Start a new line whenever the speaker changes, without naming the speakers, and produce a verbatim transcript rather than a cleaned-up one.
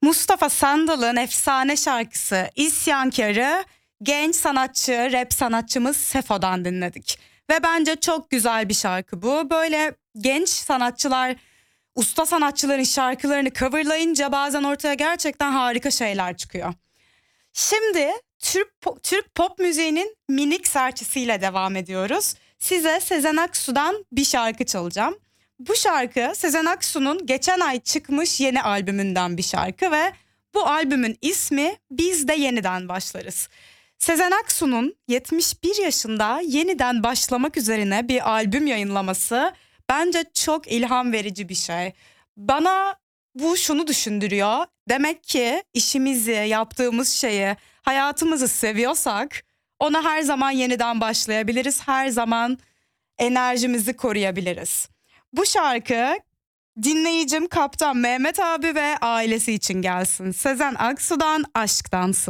Mustafa Sandal'ın efsane şarkısı İsyankar'ı genç sanatçı, rap sanatçımız Sefo'dan dinledik. Ve bence çok güzel bir şarkı bu. Böyle genç sanatçılar, usta sanatçıların şarkılarını coverlayınca bazen ortaya gerçekten harika şeyler çıkıyor. Şimdi Türk, Türk pop müziğinin minik serçesiyle devam ediyoruz. Size Sezen Aksu'dan bir şarkı çalacağım. Bu şarkı Sezen Aksu'nun geçen ay çıkmış yeni albümünden bir şarkı ve bu albümün ismi Biz de Yeniden Başlarız. Sezen Aksu'nun yetmiş bir yaşında yeniden başlamak üzerine bir albüm yayınlaması bence çok ilham verici bir şey. Bana bu şunu düşündürüyor. Demek ki işimizi, yaptığımız şeyi, hayatımızı seviyorsak ona her zaman yeniden başlayabiliriz. Her zaman enerjimizi koruyabiliriz. Bu şarkı dinleyicim Kaptan Mehmet abi ve ailesi için gelsin. Sezen Aksu'dan Aşk Dansı.